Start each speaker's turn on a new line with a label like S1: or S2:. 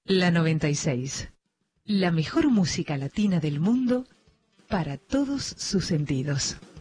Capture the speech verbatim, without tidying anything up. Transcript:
S1: La noventa y seis. La mejor música latina del mundo para todos sus sentidos.